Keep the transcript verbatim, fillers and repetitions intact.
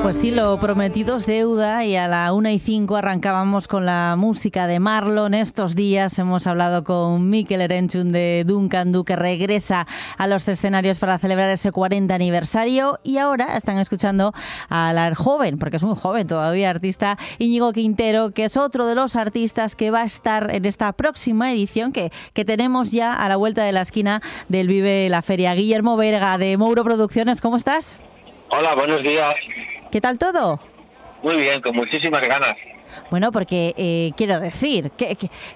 Pues sí, lo prometido es deuda y a la una y cinco arrancábamos con la música de Marlon. Estos días hemos hablado con Mikel Erenchun de Duncan Du, que regresa a los escenarios para celebrar ese cuarenta aniversario, y ahora están escuchando al joven, porque es muy joven todavía, artista Íñigo Quintero, que es otro de los artistas que va a estar en esta próxima edición que, que tenemos ya a la vuelta de la esquina del Vive la Feria. Guillermo Berga, de Mouro Producciones, ¿cómo estás? Hola, buenos días. ¿Qué tal todo? Muy bien, con muchísimas ganas. Bueno, porque eh, quiero decir, ¿qué, qué,